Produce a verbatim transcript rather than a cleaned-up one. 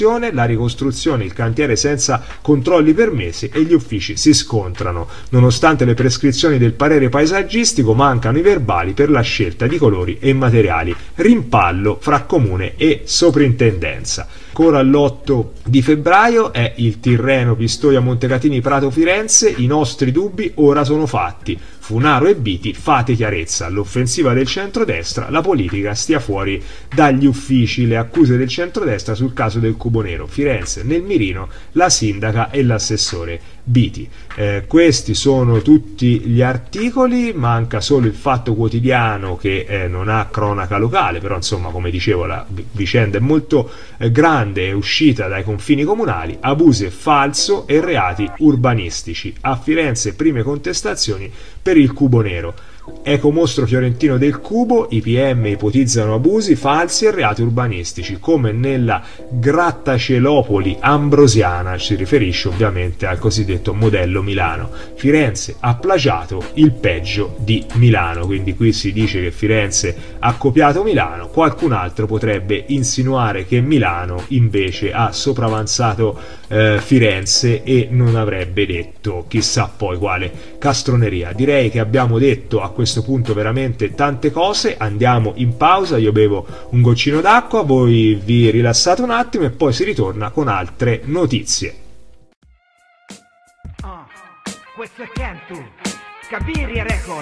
la ricostruzione, il cantiere senza controlli permessi e gli uffici si scontrano. Nonostante le prescrizioni del parere paesaggistico mancano i verbali per la scelta di colori e materiali. Rimpallo fra comune e soprintendenza. Ancora l'otto di febbraio è il Tirreno Pistoia Montecatini Prato Firenze. I nostri dubbi ora sono fatti. Funaro e Biti, fate chiarezza. L'offensiva del centrodestra, la politica stia fuori dagli uffici. Le accuse del centrodestra sul caso del Cubo Nero. Firenze nel mirino, la sindaca e l'assessore Biti. Eh, questi sono tutti gli articoli, manca solo il Fatto Quotidiano che eh, non ha cronaca locale, però insomma, come dicevo, la vicenda è molto eh, grande, è uscita dai confini comunali. Abusi e falso e reati urbanistici. A Firenze prime contestazioni per il Cubo Nero. Ecomostro fiorentino del Cubo, i P M ipotizzano abusi, falsi e reati urbanistici, come nella grattacielopoli ambrosiana, si riferisce ovviamente al cosiddetto modello Milano. Firenze ha plagiato il peggio di Milano, quindi qui si dice che Firenze ha copiato Milano, qualcun altro potrebbe insinuare che Milano invece ha sopravanzato eh, Firenze e non avrebbe detto chissà poi quale castroneria. Direi che abbiamo detto a questo punto veramente tante cose, andiamo in pausa, io bevo un goccino d'acqua, voi vi rilassate un attimo e poi si ritorna con altre notizie. Ah, questo è Kentu, Cabiria Record.